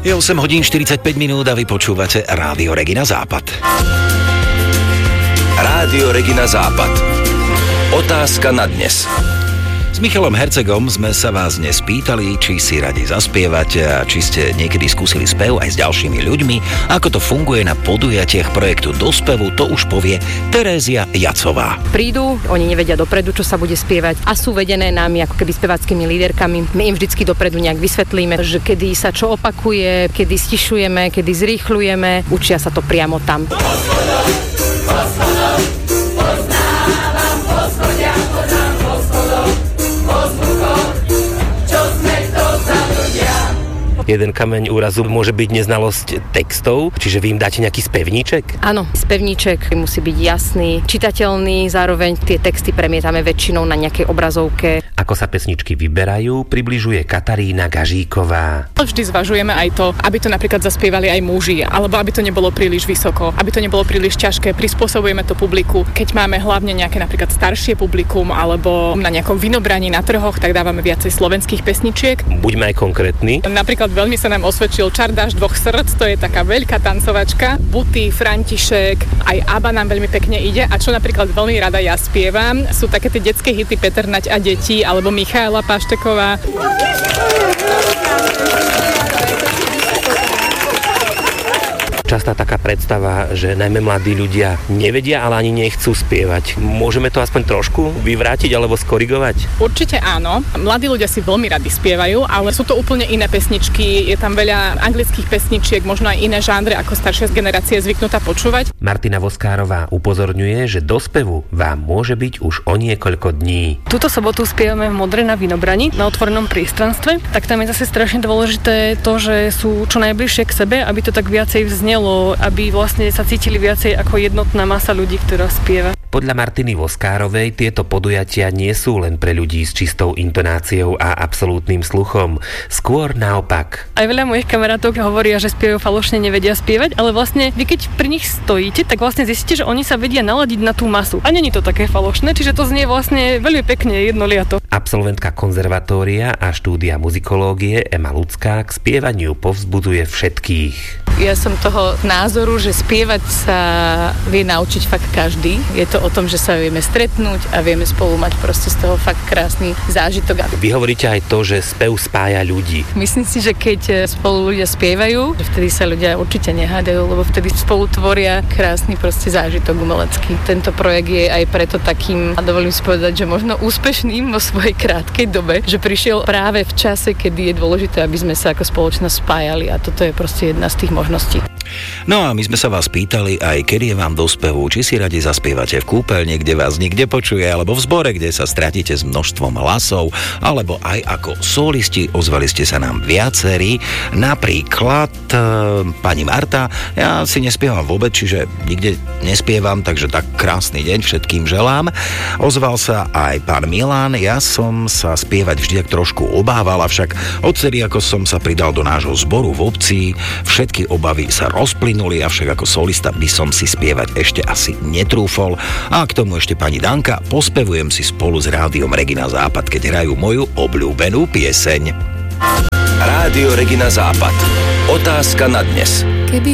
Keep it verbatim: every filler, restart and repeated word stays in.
Je osem hodín štyridsaťpäť minút a vy počúvate Rádio Regina Západ. Rádio Regina Západ. Otázka na dnes. S Michalom Hercegom sme sa vás dnes pýtali, či si radi zaspievate a či ste niekedy skúsili spev aj s ďalšími ľuďmi. Ako to funguje na podujatiach projektu Dospevu, to už povie Terézia Jacová. Prídu, oni nevedia dopredu, čo sa bude spievať a sú vedené nami ako keby speváckými líderkami. My im vždycky dopredu nejak vysvetlíme, že kedy sa čo opakuje, kedy stišujeme, kedy zrýchľujeme, učia sa to priamo tam. Jeden kameň úrazu môže byť neznalosť textov, čiže vy im dáte nejaký spevníček? Áno, spevníček musí byť jasný, čitateľný, zároveň tie texty premietame väčšinou na nejakej obrazovke. Ako sa pesničky vyberajú, približuje Katarína Gažíková. Vždy zvažujeme aj to, aby to napríklad zaspievali aj muži, alebo aby to nebolo príliš vysoko, aby to nebolo príliš ťažké. Prispôsobujeme to publiku. Keď máme hlavne nejaké napríklad staršie publikum alebo na nejakom vinobraní na trhoch, tak dávame viacej slovenských pesničiek. Buďme aj konkrétni. Napríklad veľmi sa nám osvedčil Čardáš dvoch srdc, to je taká veľká tancovačka. Buty, František, aj Abba nám veľmi pekne ide. A čo napríklad veľmi rada ja spievam, sú také tie detské hity Peter Nať a deti, alebo Michaela Pašteková. Častá taká predstava, že najmä mladí ľudia nevedia, ale ani nechcú spievať. Môžeme to aspoň trošku vyvrátiť alebo skorigovať? Určite áno. Mladí ľudia si veľmi radi spievajú, ale sú to úplne iné pesničky. Je tam veľa anglických pesničiek, možno aj iné žánre, ako staršia generácia je zvyknutá počúvať. Martina Voskárová upozorňuje, že do spevu vám môže byť už o niekoľko dní. Túto sobotu spievame v Modre na Vinobrani, na otvorenom priestranstve. Tak tam je zase strašne dôležité to, že sú čo najbližšie k sebe, aby to tak viacej vznelo, aby vlastne sa cítili viacej ako jednotná masa ľudí, ktorá spieva. Podľa Martiny Voskárovej tieto podujatia nie sú len pre ľudí s čistou intonáciou a absolútnym sluchom. Skôr naopak. Aj veľa mojich kamarátov hovoria, že spievajú falošne, nevedia spievať, ale vlastne vy keď pri nich stojíte, tak vlastne zistíte, že oni sa vedia naladiť na tú masu. A není to také falošné, čiže to znie vlastne veľmi pekne, jednoliato. Absolventka konzervatória a štúdia muzikológie Ema Lucká k spievaniu povzbudzuje všetkých. Ja som toho názoru, že spievať sa vie naučiť fakt každý. Je to o tom, že sa vieme stretnúť a vieme spolu mať proste z toho fakt krásny zážitok. Vy hovoríte aj to, že spev spája ľudí. Myslím si, že keď spolu ľudia spievajú, vtedy sa ľudia určite nehádajú, lebo vtedy spolu tvoria krásny proste zážitok umelecký. Tento projekt je aj preto takým, a dovolím si povedať, že možno úspešným vo svojej krátkej dobe, že prišiel práve v čase, kedy je dôležité, aby sme sa ako spoločnosť spájali, a toto je proste jedna z tých možností. No a my sme sa vás pýtali aj, kedy je vám do spevu, či si radi zaspievate v kúpeľni, kde vás nikde počuje, alebo v zbore, kde sa stratíte s množstvom hlasov, alebo aj ako solisti. Ozvali ste sa nám viacerí, napríklad e, pani Marta. Ja si nespievam vôbec, čiže nikde nespievam, takže tak krásny deň všetkým želám. Ozval sa aj pán Milan. Ja som sa spievať vždy tak trošku obával, avšak odtedy, ako som sa pridal do nášho zboru v obci, všetky obavy sa rozplynuli, avšak ako solista by som si spievať ešte asi netrúfol. A k tomu ešte pani Danka, pospevujem si spolu s Rádiom Regina Západ, keď hrajú moju obľúbenú pieseň. Rádio Regina Západ. Otázka na dnes.